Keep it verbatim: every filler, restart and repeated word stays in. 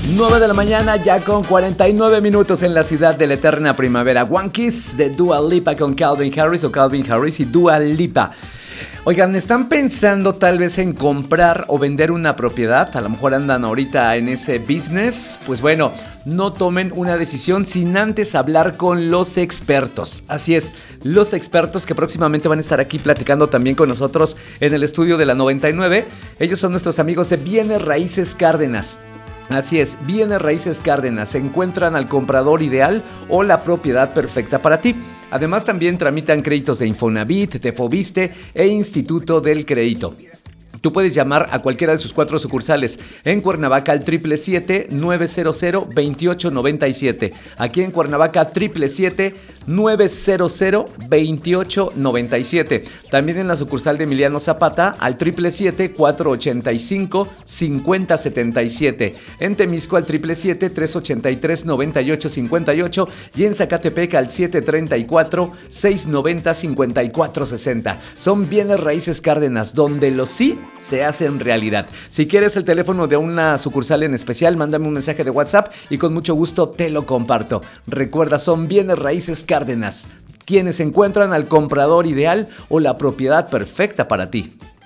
nueve de la mañana, ya con cuarenta y nueve minutos en la ciudad de la eterna primavera. One Kiss de Dua Lipa con Calvin Harris o Calvin Harris y Dua Lipa. Oigan, ¿están pensando tal vez en comprar o vender una propiedad? A lo mejor andan ahorita en ese business. Pues bueno, no tomen una decisión sin antes hablar con los expertos. Así es, los expertos que próximamente van a estar aquí platicando también con nosotros en el estudio de la noventa y nueve. Ellos son nuestros amigos de Bienes Raíces Cárdenas. Así es, Bienes Raíces Cárdenas. Se encuentran al comprador ideal o la propiedad perfecta para ti. Además, también tramitan créditos de Infonavit, de Foviste e Instituto del Crédito. Tú puedes llamar a cualquiera de sus cuatro sucursales. En Cuernavaca al siete siete siete, nueve cero cero, dos ocho nueve siete. Aquí en Cuernavaca siete siete siete, nueve cero cero, dos ocho nueve siete. También en la sucursal de Emiliano Zapata al siete siete siete, cuatro ocho cinco, cinco cero siete siete. En Temisco al siete siete siete, tres ocho tres, nueve ocho cinco ocho. Y en Zacatepec al siete tres cuatro, seis nueve cero, cinco cuatro seis cero. Son Bienes Raíces Cárdenas, donde los sí se hacen realidad. Si quieres el teléfono de una sucursal en especial, mándame un mensaje de WhatsApp y con mucho gusto te lo comparto. Recuerda, son Bienes Raíces Cárdenas, quienes encuentran al comprador ideal o la propiedad perfecta para ti.